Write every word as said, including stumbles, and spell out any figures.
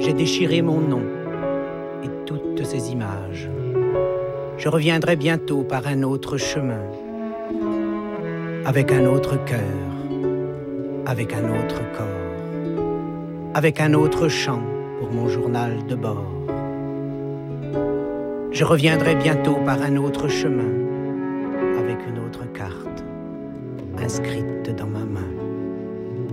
j'ai déchiré mon nom et toutes ces images. Je reviendrai bientôt par un autre chemin, avec un autre cœur, avec un autre corps, avec un autre chant pour mon journal de bord. Je reviendrai bientôt par un autre chemin, avec une autre carte inscrite dans ma main.